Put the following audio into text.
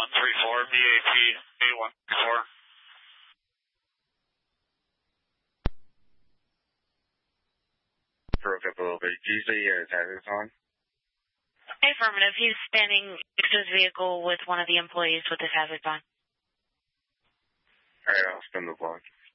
A134, BAP A134. Broke up a little bit. Do you say you had his hazards on? Affirmative. He's standing next to his vehicle with one of the employees with his hazards on. Alright, I'll spin the block.